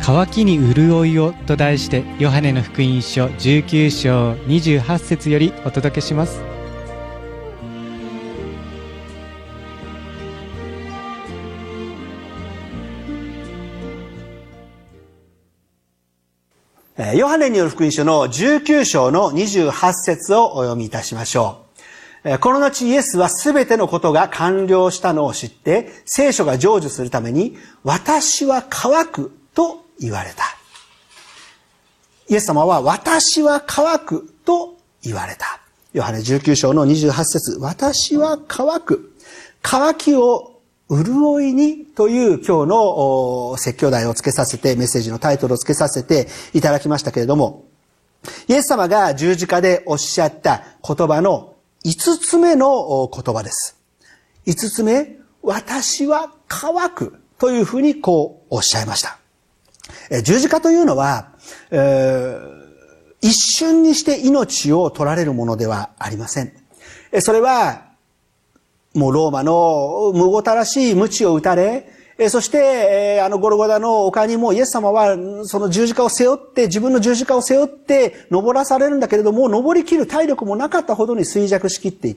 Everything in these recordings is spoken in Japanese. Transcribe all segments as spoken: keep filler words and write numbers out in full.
渇きに潤いをと題して、ヨハネの福音書じゅうきゅう章にじゅうはち節よりお届けします。 ヨハネによる福音書のじゅうきゅう章のにじゅうはち節をお読みいたしましょう。この後イエスはすべてのことが完了したのを知って、聖書が成就するために、私は渇くと言われた。イエス様は私は渇くと言われた。ヨハネじゅうきゅう章のにじゅうはち節、私は渇く。渇きを潤いにという今日の説教題をつけさせて、メッセージのタイトルをつけさせていただきましたけれども、イエス様が十字架でおっしゃった言葉の五つ目の言葉です。五つ目、私は渇くというふうにこうおっしゃいました。十字架というのは、えー、一瞬にして命を取られるものではありません。それはもうローマのむごたらしい鞭を打たれ、そしてあのゴルゴダの丘にもイエス様はその十字架を背負って、自分の十字架を背負って登らされるんだけれども、登り切る体力もなかったほどに衰弱しきっていって、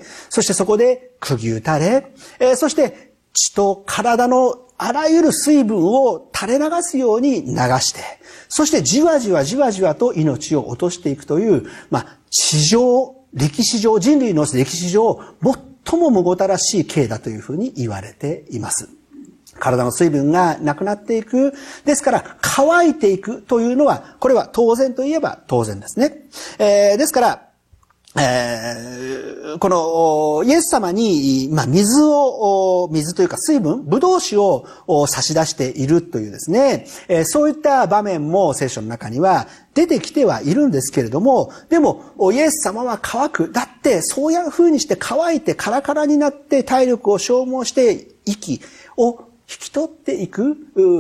そしてそこで釘打たれ、そして血と体のあらゆる水分を垂れ流すように流して、そしてじわじわじわじわと命を落としていくという、まあ地上、歴史上、人類の歴史上最もむごたらしい刑だというふうに言われています。体の水分がなくなっていく。ですから、乾いていくというのは、これは当然といえば当然ですね。えー、ですから、えー、このイエス様に、まあ、水を、水というか水分、ブドウ酒を差し出しているというですね、えー、そういった場面も聖書の中には出てきてはいるんですけれども、でもイエス様は乾く。だってそういう風にして乾いてカラカラになって体力を消耗して息を引き取っていく、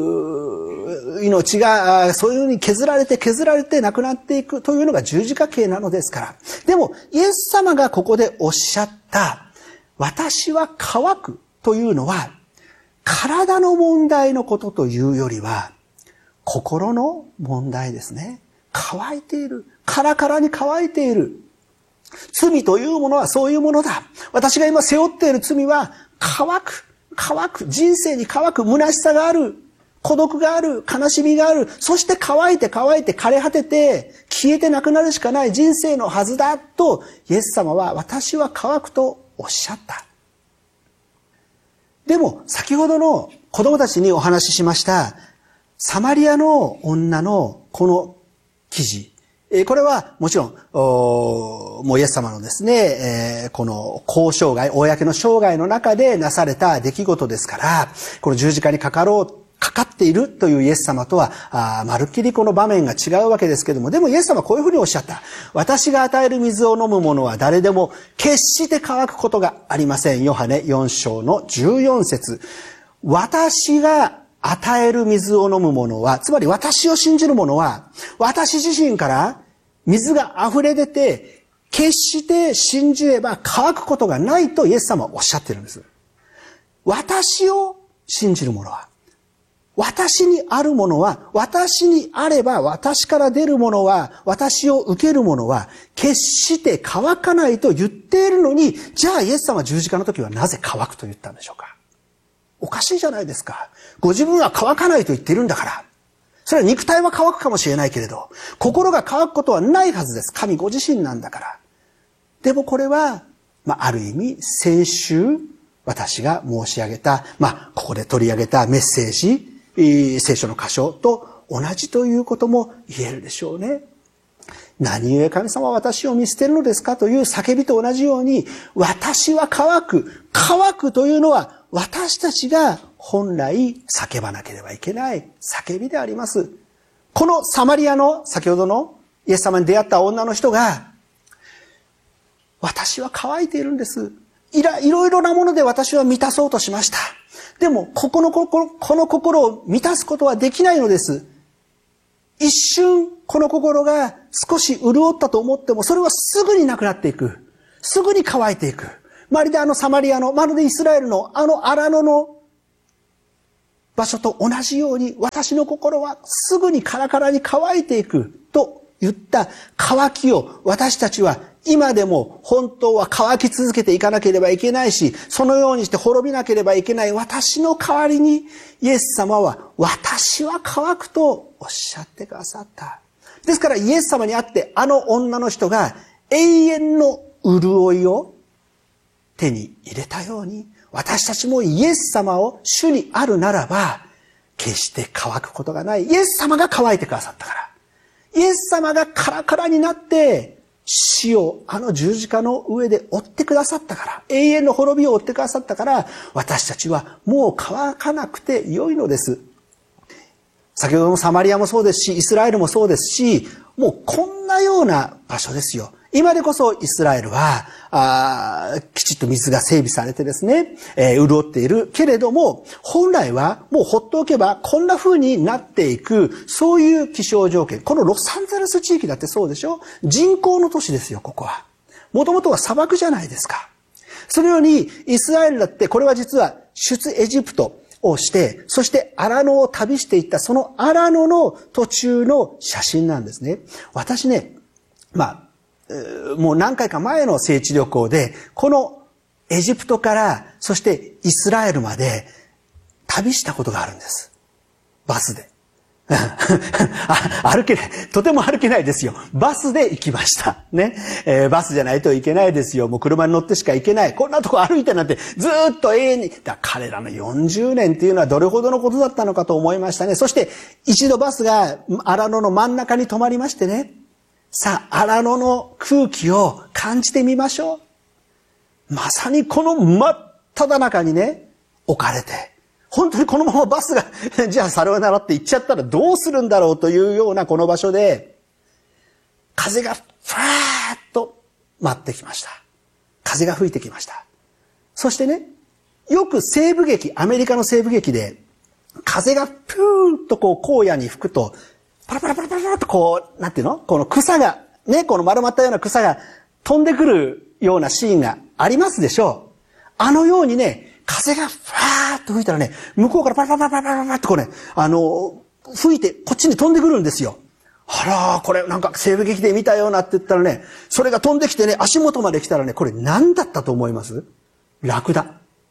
命がそういうふうに削られて削られてなくなっていくというのが十字架刑なのですから。でもイエス様がここでおっしゃった私は乾くというのは体の問題のことというよりは心の問題ですね。乾いている。カラカラに乾いている。罪というものはそういうものだ。私が今背負っている罪は乾く。乾く。人生に乾く。虚しさがある。孤独がある。悲しみがある。そして乾いて乾いて枯れ果てて消えてなくなるしかない人生のはずだとイエス様は私は乾くとおっしゃった。でも先ほどの子供たちにお話ししましたサマリアの女のこの記事。これはもちろん、もうイエス様のですね、この公生涯、公の生涯の中でなされた出来事ですから、この十字架にかかろう、かかっているというイエス様とは、まるっきりこの場面が違うわけですけども、でもイエス様はこういうふうにおっしゃった。私が与える水を飲む者は誰でも決して乾くことがありません。ヨハネよん章のじゅうよん節。私が与える水を飲む者は、つまり私を信じる者は、私自身から水が溢れ出て、決して信じれば乾くことがないとイエス様はおっしゃってるんです。私を信じる者は、私にあるものは、私にあれば、私から出るものは、私を受けるものは、決して乾かないと言っているのに、じゃあイエス様は十字架の時はなぜ乾くと言ったんでしょうか。おかしいじゃないですか。ご自分は乾かないと言っているんだから。それは肉体は乾くかもしれないけれど、心が乾くことはないはずです。神ご自身なんだから。でもこれは、まあ、ある意味、先週、私が申し上げた、まあ、ここで取り上げたメッセージ、聖書の箇所と同じということも言えるでしょうね。何故神様は私を見捨てるのですかという叫びと同じように、私は乾く。乾くというのは、私たちが本来叫ばなければいけない叫びであります。このサマリアの先ほどのイエス様に出会った女の人が、私は乾いているんです。いろいろいろなもので私は満たそうとしました。でも、ここの心、この心を満たすことはできないのです。一瞬、この心が少し潤ったと思っても、それはすぐになくなっていく。すぐに乾いていく。まるであのサマリアの、まるでイスラエルのあの荒野の場所と同じように私の心はすぐにカラカラに乾いていくと言った乾きを私たちは今でも本当は乾き続けていかなければいけないし、そのようにして滅びなければいけない私の代わりにイエス様は私は乾くとおっしゃってくださった。ですからイエス様にあってあの女の人が永遠の潤いを手に入れたように、私たちもイエス様を主にあるならば決して乾くことがない。イエス様が乾いてくださったから。イエス様がカラカラになって死をあの十字架の上で追ってくださったから、永遠の滅びを追ってくださったから、私たちはもう乾かなくてよいのです。先ほどのサマリアもそうですし、イスラエルもそうですし、もうこんなような場所ですよ。今でこそイスラエルは、あきちっと水が整備されてですね、えー、潤っているけれども、本来はもうほっとけばこんな風になっていく、そういう気象条件。このロサンゼルス地域だってそうでしょ？人工の都市ですよ、ここは。もともとは砂漠じゃないですか。そのように、イスラエルだって、これは実は出エジプトをして、そして荒野を旅していった、その荒野の途中の写真なんですね。私ね、まあ、もう何回か前の聖地旅行で、このエジプトから、そしてイスラエルまで旅したことがあるんです。バスで。あ歩けない。とても歩けないですよ。バスで行きました。ね。えー、バスじゃないといけないですよ。もう車に乗ってしか行けない。こんなとこ歩いてなんてずーっと永遠に。だ彼らのよんじゅうねんっていうのはどれほどのことだったのかと思いましたね。そして一度バスが荒野の真ん中に止まりましてね。さあ、荒野の空気を感じてみましょう。まさにこの真っ只中にね、置かれて、本当にこのままバスが、じゃあさようならって行っちゃったらどうするんだろうというようなこの場所で、風がふわーっと舞ってきました。風が吹いてきました。そしてね、よく西部劇、アメリカの西部劇で、風がプーンとこう荒野に吹くと、パラパラパラパラパラとこう、なんていうの？この草が、ね、この丸まったような草が飛んでくるようなシーンがありますでしょう。あのようにね、風がファーッと吹いたらね、向こうからパラパラパラパラパラってこうね、あの、吹いてこっちに飛んでくるんですよ。あらー、これなんか西部劇で見たようなって言ったらね、それが飛んできてね、足元まで来たらね、これ何だったと思います？ラクダ。い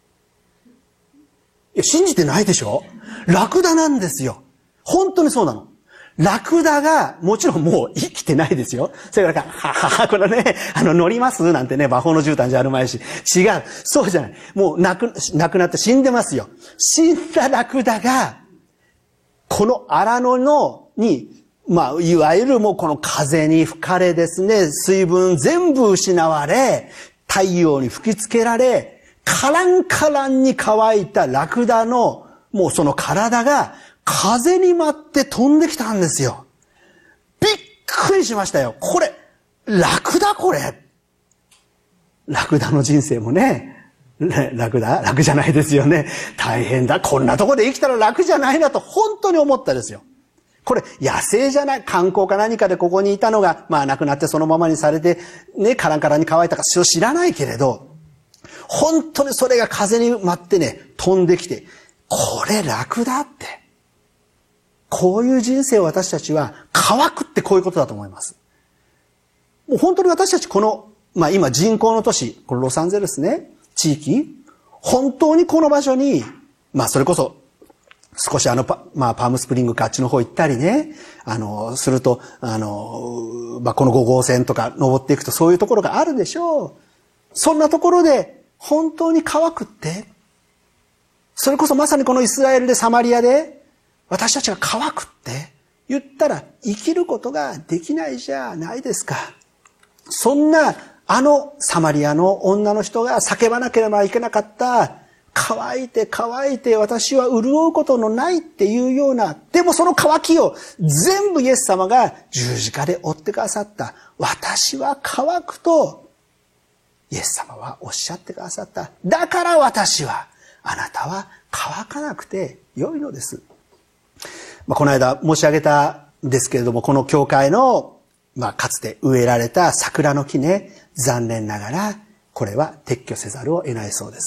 や、信じてないでしょ？ラクダなんですよ。本当にそうなの。ラクダが、もちろんもう生きてないですよ。それから、ははは、これね、あの、乗りますなんてね、馬法の絨毯じゃあるまいし。違う。そうじゃない。もう亡く、亡くなって死んでますよ。死んだラクダが、この荒野の、に、まあ、いわゆるもうこの風に吹かれですね、水分全部失われ、太陽に吹きつけられ、カランカランに乾いたラクダの、もうその体が、風に舞って飛んできたんですよ。びっくりしましたよ。これ、ラクダこれ。ラクダの人生もね、ラクダ楽じゃないですよね。大変だ。こんなとこで生きたら楽じゃないなと本当に思ったですよ。これ、野生じゃない。観光か何かでここにいたのが、まあ亡くなってそのままにされて、ね、カランカランに乾いたか知らないけれど、本当にそれが風に舞ってね、飛んできて、これラクダって。こういう人生を私たちは乾くってこういうことだと思います。もう本当に私たちこの、まあ今人口の都市、このロサンゼルスね、地域、本当にこの場所に、まあそれこそ少しあのパ、まあパームスプリングかあっちの方行ったりね、あの、すると、あの、まあこのご号線とか登っていくとそういうところがあるでしょう。そんなところで本当に乾くって、それこそまさにこのイスラエルでサマリアで、私たちが乾くって言ったら生きることができないじゃないですか。そんなあのサマリアの女の人が叫ばなければいけなかった、乾いて乾いて私は潤うことのないっていうような、でもその乾きを全部イエス様が十字架で追ってくださった。私は乾くとイエス様はおっしゃってくださった。だから私は、あなたは乾かなくて良いのです。まあ、この間申し上げたんですけれども、この教会の、まあ、かつて植えられた桜の木ね、残念ながら、これは撤去せざるを得ないそうです。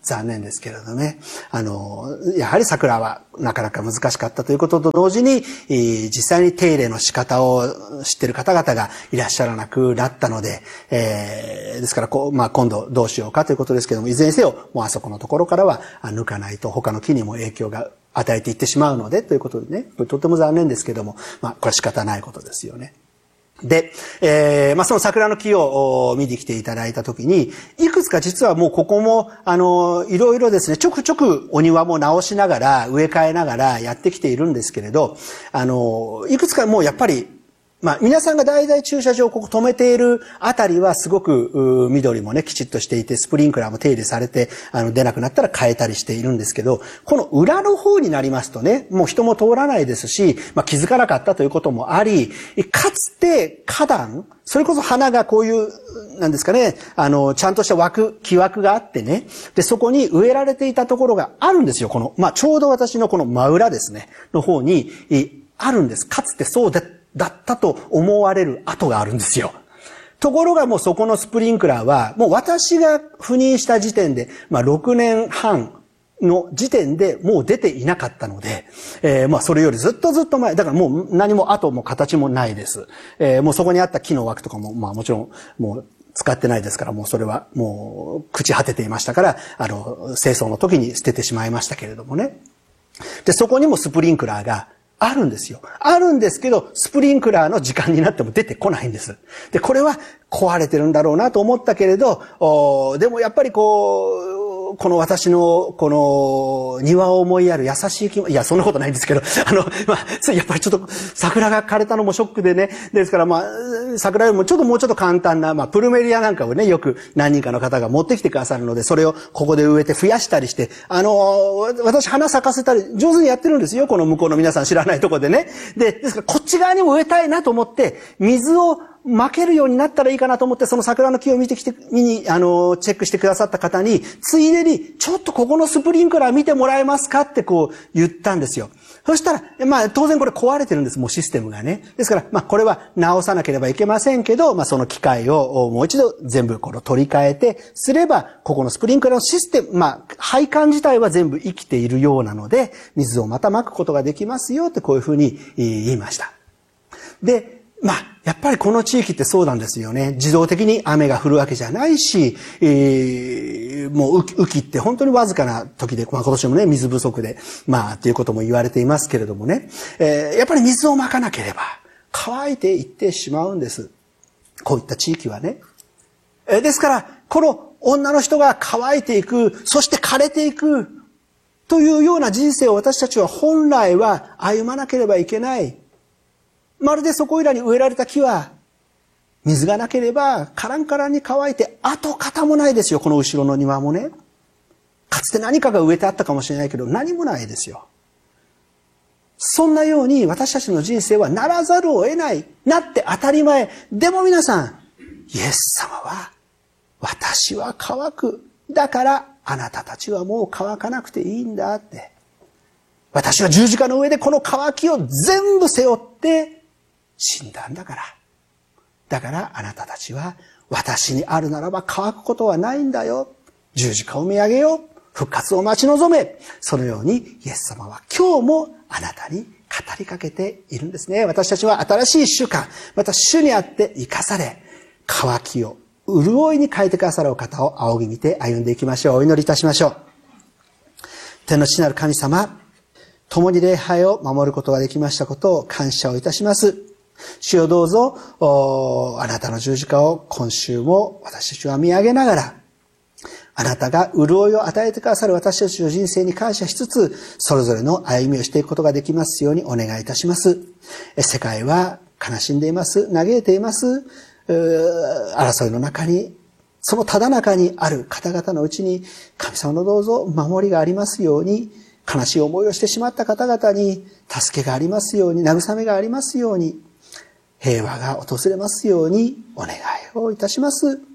残念ですけれどね。あの、やはり桜はなかなか難しかったということと同時に、実際に手入れの仕方を知っている方々がいらっしゃらなくなったので、えー、ですからこう、まあ、今度どうしようかということですけども、いずれにせよ、もうあそこのところからは抜かないと他の木にも影響が与えていってしまうので、ということでね、とても残念ですけども、まあ、これは仕方ないことですよね。で、えー、まあ、その桜の木を見に来ていただいたときに、いくつか実はもうここも、あの、いろいろですね、ちょくちょくお庭も直しながら、植え替えながらやってきているんですけれど、あの、いくつかもうやっぱり、まあ、皆さんが代々駐車場をここ止めているあたりはすごく、緑もね、きちっとしていて、スプリンクラーも手入れされて、あの、出なくなったら変えたりしているんですけど、この裏の方になりますとね、もう人も通らないですし、まあ、気づかなかったということもあり、かつて花壇、それこそ花がこういう、なんですかね、あの、ちゃんとした枠、木枠があってね、で、そこに植えられていたところがあるんですよ。この、まあ、ちょうど私のこの真裏ですね、の方に、あるんです。かつてそうで、だったと思われる跡があるんですよ。ところがもうそこのスプリンクラーは、もう私が赴任した時点で、まあろくねんはんの時点でもう出ていなかったので、えー、まあそれよりずっとずっと前、だからもう何も跡も形もないです。えー、もうそこにあった木の枠とかも、まあもちろんもう使ってないですから、もうそれはもう朽ち果てていましたから、あの、清掃の時に捨ててしまいましたけれどもね。で、そこにもスプリンクラーがあるんですよ。あるんですけど、スプリンクラーの時間になっても出てこないんです。で、これは壊れてるんだろうなと思ったけれど、でもやっぱりこう、この私の、この庭を思いやる優しい気持ち、いや、そんなことないんですけど、あの、まあ、やっぱりちょっと桜が枯れたのもショックでね、ですからまあ、桜よりもちょっともうちょっと簡単な、まあ、プルメリアなんかをね、よく何人かの方が持ってきてくださるので、それをここで植えて増やしたりして、あの、私花咲かせたり上手にやってるんですよ、この向こうの皆さん知らないところでね。で、ですからこっち側にも植えたいなと思って、水をまけるようになったらいいかなと思って、その桜の木を見てきて、見に、あの、チェックしてくださった方に、ついでに、ちょっとここのスプリンクラー見てもらえますかってこう言ったんですよ。そしたら、まあ当然これ壊れてるんです、もうシステムがね。ですから、まあこれは直さなければいけませんけど、まあその機械をもう一度全部この取り替えて、すれば、ここのスプリンクラーのシステム、まあ配管自体は全部生きているようなので、水をまた撒くことができますよってこういうふうに言いました。で、まあ、やっぱりこの地域ってそうなんですよね。自動的に雨が降るわけじゃないし、えー、もう雨季って本当にわずかな時で、まあ今年もね、水不足で、まあ、ということも言われていますけれどもね、えー、やっぱり水をまかなければ乾いていってしまうんです。こういった地域はね。えー、ですから、この女の人が乾いていく、そして枯れていく、というような人生を私たちは本来は歩まなければいけない。まるでそこいらに植えられた木は、水がなければカランカランに乾いて跡形もないですよ、この後ろの庭もね。かつて何かが植えてあったかもしれないけど、何もないですよ。そんなように私たちの人生はならざるを得ない。なって当たり前。でも皆さん、イエス様は、私は乾く。だからあなたたちはもう乾かなくていいんだって。私は十字架の上でこの渇きを全部背負って死んだんだから。だからあなたたちは私にあるならば乾くことはないんだよ。十字架を見上げよう。復活を待ち望め。そのようにイエス様は今日もあなたに語りかけているんですね。私たちは新しい一週間、また主にあって生かされ、渇きを潤いに変えてくださるお方を仰ぎ見て歩んでいきましょう。お祈りいたしましょう。天の父なる神様、共に礼拝を守ることができましたことを感謝をいたします。主よどうぞ、あなたの十字架を今週も私たちは見上げながら、あなたが潤いを与えてくださる私たちの人生に感謝しつつ、それぞれの歩みをしていくことができますようにお願いいたします。世界は悲しんでいます。嘆いています。争いの中に、そのただ中にある方々のうちに、神様のどうぞ守りがありますように、悲しい思いをしてしまった方々に助けがありますように、慰めがありますように、平和が訪れますようにお願いをいたします。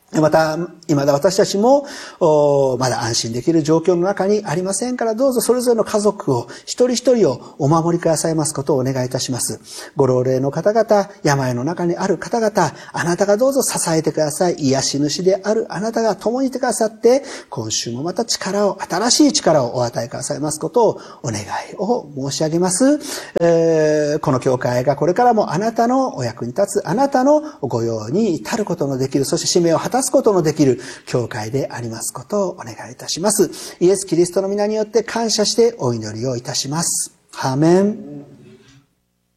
また、未だ私たちも、まだ安心できる状況の中にありませんから、どうぞそれぞれの家族を、一人一人をお守りくださいますことをお願いいたします。ご老齢の方々、病の中にある方々、あなたがどうぞ支えてください。癒し主であるあなたが共にいてくださって、今週もまた力を、新しい力をお与えくださいますことをお願いを申し上げます。えー、この教会がこれからもあなたのお役に立つ、あなたのご用に至ることのできる、そして使命を果たすことのできる教会でありますことをお願いいたします。イエス・キリストの皆によって感謝してお祈りをいたします。アーメン。